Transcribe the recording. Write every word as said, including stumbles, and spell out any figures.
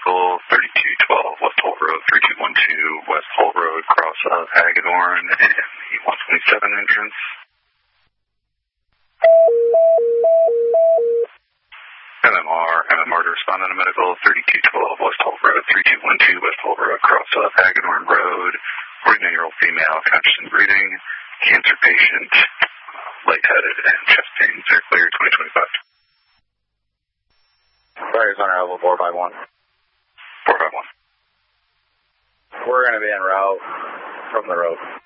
medical, thirty-two twelve West Hall Road, three two one two West Hall Road, cross of Hagedorn, and the one twenty-seven entrance. M M R, M M R to respond on a medical, thirty-two twelve West Hall Road, three two one two West Hall Road, cross of Hagedorn Road, forty-nine-year-old female, conscious and breathing, cancer patient, lightheaded, and chest pains are clear, twenty twenty-five. Sorry, it's on our level four five one. four five one. We're going to be en route from the road.